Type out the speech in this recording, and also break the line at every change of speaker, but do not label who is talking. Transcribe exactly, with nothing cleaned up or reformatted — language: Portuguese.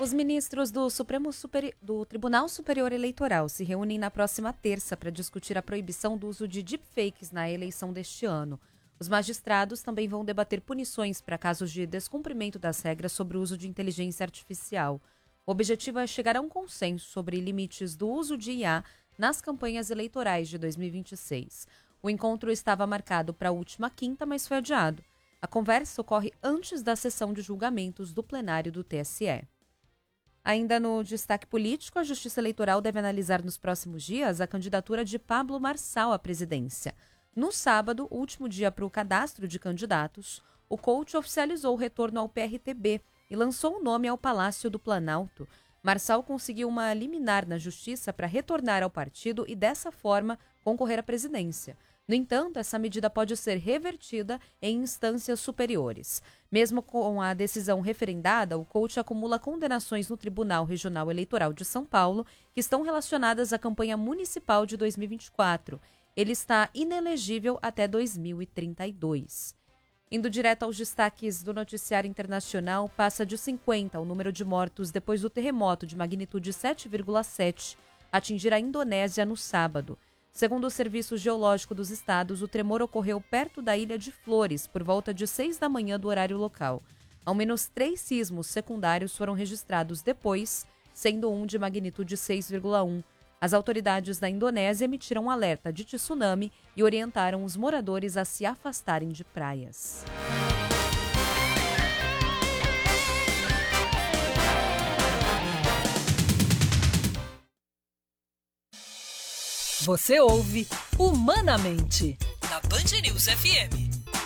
Os ministros do Supremo Superi- do Tribunal Superior Eleitoral se reúnem na próxima terça para discutir a proibição do uso de deepfakes na eleição deste ano. Os magistrados também vão debater punições para casos de descumprimento das regras sobre o uso de inteligência artificial. O objetivo é chegar a um consenso sobre limites do uso de I A nas campanhas eleitorais de dois mil e vinte e seis. O encontro estava marcado para a última quinta, mas foi adiado. A conversa ocorre antes da sessão de julgamentos do plenário do T S E. Ainda no destaque político, a Justiça Eleitoral deve analisar nos próximos dias a candidatura de Pablo Marçal à presidência. No sábado, último dia para o cadastro de candidatos, o coach oficializou o retorno ao P R T B e lançou o nome ao Palácio do Planalto. Marçal conseguiu uma liminar na Justiça para retornar ao partido e, dessa forma, concorrer à presidência. No entanto, essa medida pode ser revertida em instâncias superiores. Mesmo com a decisão referendada, o coach acumula condenações no Tribunal Regional Eleitoral de São Paulo, que estão relacionadas à campanha municipal de dois mil e vinte e quatro. Ele está inelegível até dois mil e trinta e dois. Indo direto aos destaques do noticiário internacional, passa de cinquenta o número de mortos depois do terremoto de magnitude sete vírgula sete atingir a Indonésia no sábado. Segundo o Serviço Geológico dos Estados, o tremor ocorreu perto da ilha de Flores, por volta de seis da manhã do horário local. Ao menos três sismos secundários foram registrados depois, sendo um de magnitude seis vírgula um. As autoridades da Indonésia emitiram um alerta de tsunami e orientaram os moradores a se afastarem de praias.
Você ouve Humanamente, na Band News F M.